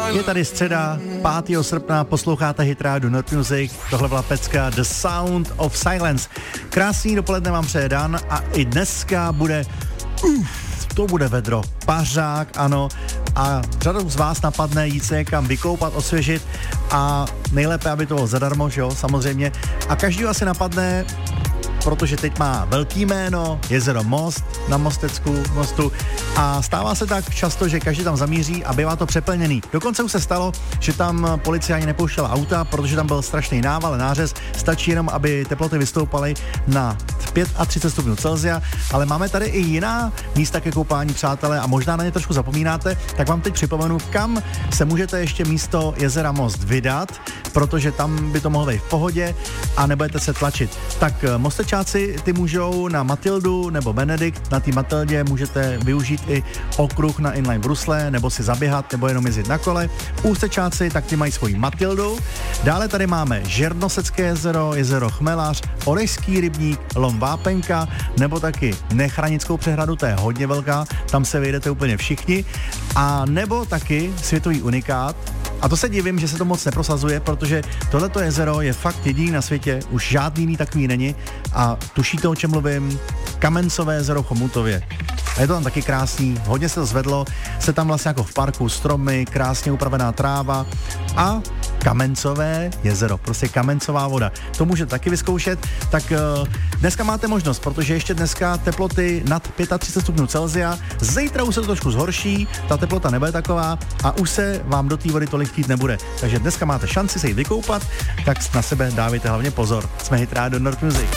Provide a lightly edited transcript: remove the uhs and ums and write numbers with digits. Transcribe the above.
Je tady středa, 5. srpna, posloucháte Hit Radio Nord Music, tohle byla pecka The Sound of Silence. Krásný dopoledne vám přeje Dan a i dneska bude, to bude vedro, pařák, ano, a řadu z vás napadne jít se někam vykoupat, osvěžit a nejlépe, aby to bylo zadarmo, že jo, samozřejmě. A každý asi napadne, protože teď má velký jméno, jezero Most na mostu a stává se tak často, že každý tam zamíří a bývá to přeplněný. Dokonce už se stalo, že tam policie ani nepouštěla auta, protože tam byl strašný nával, nářez, stačí jenom, aby teploty vystoupaly na 35 stupňů Celsia, ale máme tady i jiná místa ke koupání, přátelé, a možná na ně trošku zapomínáte, tak vám teď připomenu, kam se můžete ještě místo jezera Most vydat, protože tam by to mohlo být v pohodě a nebudete se tlačit. Tak Mostečáci, ty můžou na Matildu nebo Benedikt, na té Matildě můžete využít i okruh na inline brusle, nebo si zaběhat, nebo jenom jezdit na kole. Ústečáci, tak ty mají svoji Matildu. Dále tady máme Žernosecké jezero, jezero Chmelař, Orešský rybník, Lom Vápenka, nebo taky Nechranickou přehradu, to je hodně velká, tam se vyjdete úplně všichni. A nebo taky světový unikát, a to se divím, že se to moc neprosazuje, protože tohleto jezero je fakt jediný na světě, už žádný jiný takový není a tušíte, o čem mluvím, Kamencové jezero v Chomutově. A je to tam taky krásný, hodně se to zvedlo, se tam vlastně jako v parku, stromy, krásně upravená tráva a Kamencové jezero, prostě kamencová voda. To můžete taky vyzkoušet, tak dneska máte možnost, protože ještě dneska teploty nad 35 stupňů Celsia, zítra už se to trošku zhorší, ta teplota nebude taková a už se vám do té vody tolik chtít nebude. Takže dneska máte šanci se jít vykoupat, tak na sebe dávejte hlavně pozor. Jsme Hit Radio Nord Music.